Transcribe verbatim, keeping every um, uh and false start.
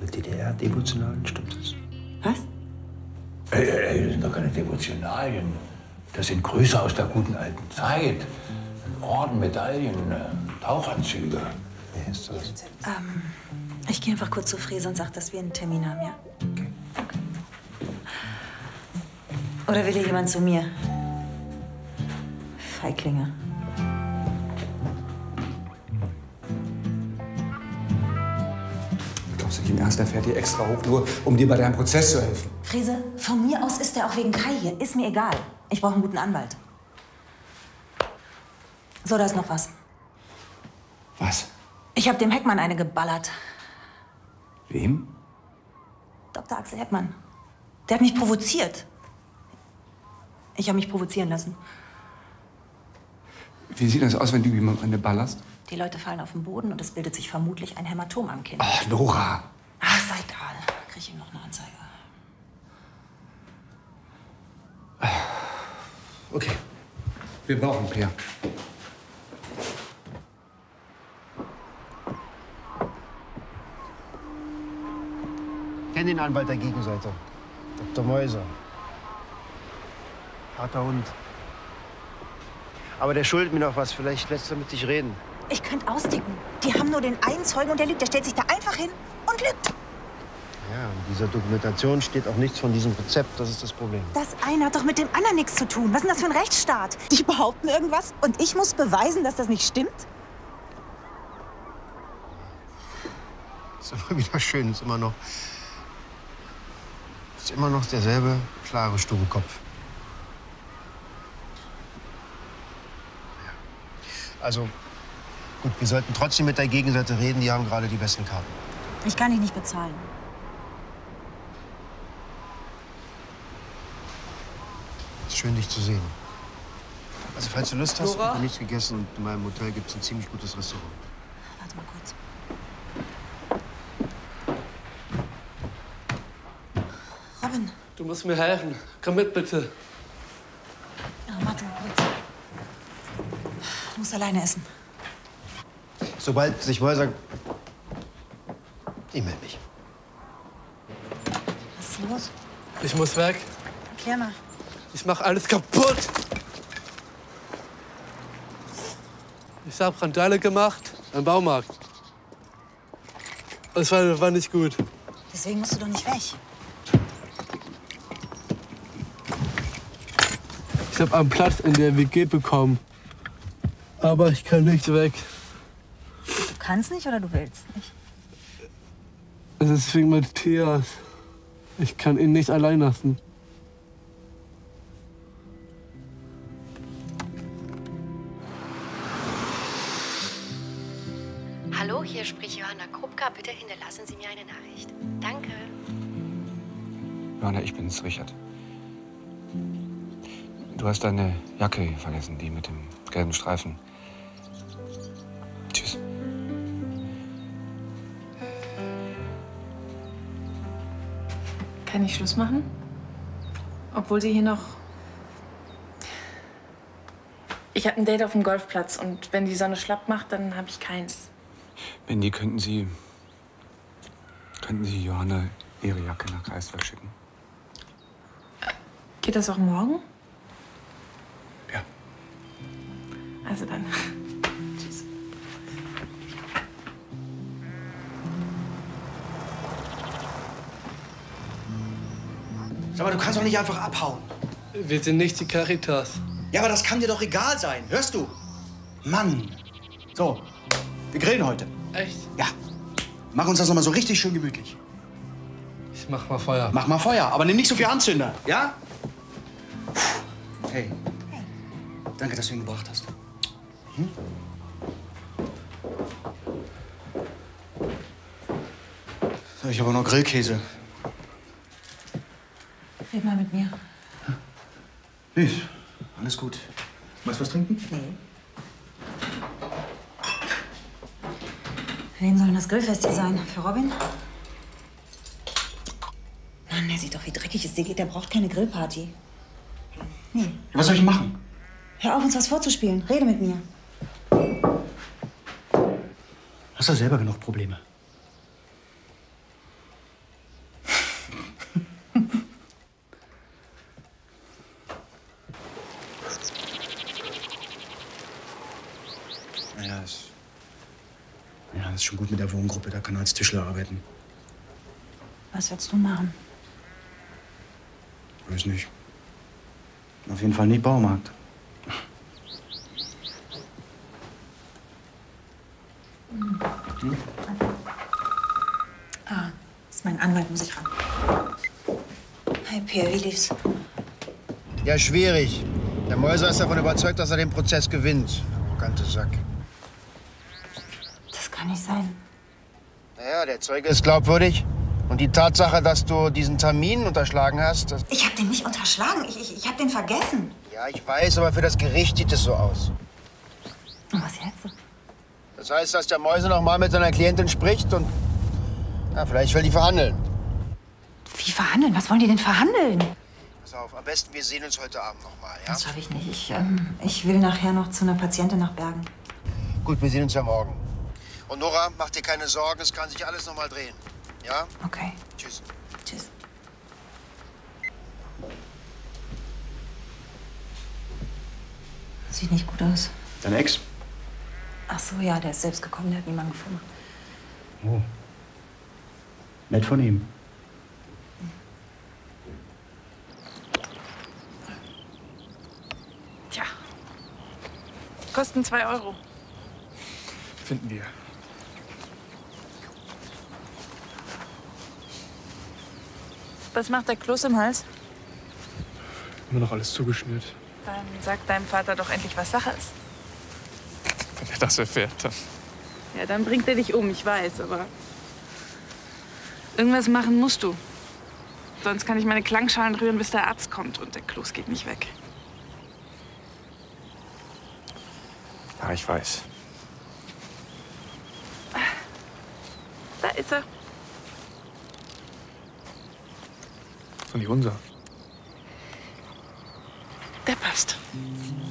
D D R-Devotionalien, stimmt das? Was? Ey, ey, ey, das sind doch keine Devotionalien. Das sind Grüße aus der guten alten Zeit. Orden, Medaillen, äh, Tauchanzüge. Wer ist das? Ähm, ich gehe einfach kurz zu Frese und sag, dass wir einen Termin haben, ja? Okay. Okay. Oder will hier jemand zu mir? Feiglinge. Glaubst du nicht im Ernst, der fährt hier extra hoch, nur um dir bei deinem Prozess zu helfen? Frese, von mir aus ist er auch wegen Kai hier. Ist mir egal. Ich brauche einen guten Anwalt. So, da ist noch was. Was? Ich habe dem Heckmann eine geballert. Wem? Doktor Axel Heckmann. Der hat mich provoziert. Ich habe mich provozieren lassen. Wie sieht das aus, wenn du jemandem eine ballerst? Die Leute fallen auf den Boden und es bildet sich vermutlich ein Hämatom am Kinn. Ach, Nora. Ach, ist doch egal. Krieg ich ihm noch eine Anzeige. Okay. Wir brauchen Peer. Ich kenne den Anwalt der Gegenseite. Doktor Meuser. Harter Hund. Aber der schuldet mir noch was. Vielleicht lässt er mit dich reden. Ich könnte austicken. Die haben nur den einen Zeugen und der lügt. Der stellt sich da einfach hin und lügt. Ja, in dieser Dokumentation steht auch nichts von diesem Rezept. Das ist das Problem. Das eine hat doch mit dem anderen nichts zu tun. Was ist denn das für ein Rechtsstaat? Die behaupten irgendwas und ich muss beweisen, dass das nicht stimmt? Ist immer wieder schön. Ist immer noch, ist immer noch derselbe klare Stubenkopf. Also, gut, wir sollten trotzdem mit der Gegenseite reden. Die haben gerade die besten Karten. Ich kann dich nicht bezahlen. Ist schön, dich zu sehen. Also, falls du Lust hast, ich Nora? habe nichts gegessen und in meinem Hotel gibt es ein ziemlich gutes Restaurant. Warte mal kurz. Robin. Du musst mir helfen. Komm mit, bitte. Oh, warte mal kurz. Du musst alleine essen. Sobald sich Meuser... Ich melde mich. Was ist los? Ich muss weg. Erklär mal. Ich mach alles kaputt. Ich hab Randale gemacht im Baumarkt. Das war, war nicht gut. Deswegen musst du doch nicht weg. Ich hab einen Platz in der W G bekommen. Aber ich kann nicht weg. Du kannst nicht oder du willst nicht? Es ist wegen Matthias. Ich kann ihn nicht allein lassen. Hallo, hier spricht Johanna Krupka. Bitte hinterlassen Sie mir eine Nachricht. Danke. Johanna, ich bin's, Richard. Du hast deine Jacke vergessen, die mit dem gelben Streifen. Tschüss. Kann ich Schluss machen? Obwohl sie hier noch... Ich habe ein Date auf dem Golfplatz und wenn die Sonne schlapp macht, dann habe ich keins. Mandy, könnten Sie... Könnten Sie Johanna ihre Jacke nach Greifswald schicken? Geht das auch morgen? Ja. Also dann. Tschüss. Sag mal, du kannst doch nicht einfach abhauen. Wir sind nicht die Caritas. Ja, aber das kann dir doch egal sein. Hörst du? Mann. So, wir grillen heute. Echt? Ja. Mach uns das noch mal so richtig schön gemütlich. Ich mach mal Feuer. Mach mal Feuer, aber nimm nicht so viel Anzünder, ja? Hey. Danke, dass du ihn gebracht hast. Hm? So, ich habe auch noch Grillkäse. Red mal mit mir. Nee, alles gut. Weißt du was trinken? Nee. Für wen soll denn das Grillfest hier sein? Für Robin? Mann, der sieht doch, wie dreckig es dir geht. Der braucht keine Grillparty. Nee. Was soll ich machen? Hör auf, uns was vorzuspielen. Rede mit mir. Hast du selber genug Probleme? das ist schon gut mit der Wohngruppe, da kann er als Tischler arbeiten. Was willst du machen? Weiß nicht. Auf jeden Fall nicht Baumarkt. Hm. Hm? Ah, das ist mein Anwalt, muss ich ran. Hi, Pierre, wie lief's? Ja, schwierig. Der Mäuser ist davon überzeugt, dass er den Prozess gewinnt. Arrogante Sack. Das kann nicht sein. Naja, der Zeuge ist glaubwürdig. Und die Tatsache, dass du diesen Termin unterschlagen hast, das... Ich habe den nicht unterschlagen. Ich, ich, ich habe den vergessen. Ja, ich weiß, aber für das Gericht sieht es so aus. Und was jetzt? Das heißt, dass der Mäuser noch mal mit seiner Klientin spricht und... Ja, vielleicht will die verhandeln. Wie verhandeln? Was wollen die denn verhandeln? Pass auf, am besten wir sehen uns heute Abend noch mal, ja? Das schaffe ich nicht. Ich, ähm, ich will nachher noch zu einer Patientin nach Bergen. Gut, wir sehen uns ja morgen. Und Nora, mach dir keine Sorgen, es kann sich alles noch mal drehen. Ja? Okay. Tschüss. Tschüss. Sieht nicht gut aus. Dein Ex? Ach so, ja, der ist selbst gekommen, der hat niemanden gefunden. Oh. Nett von ihm. Tja. Kosten zwei Euro. Finden wir. Was macht der Kloß im Hals? Immer noch alles zugeschnürt. Dann sagt deinem Vater doch endlich, was Sache ist. Wenn er das erfährt, dann... Ja, dann bringt er dich um, ich weiß, aber... Irgendwas machen musst du. Sonst kann ich meine Klangschalen rühren, bis der Arzt kommt und der Kloß geht nicht weg. Ja, ich weiß. Da ist er. Von die unser. Der passt.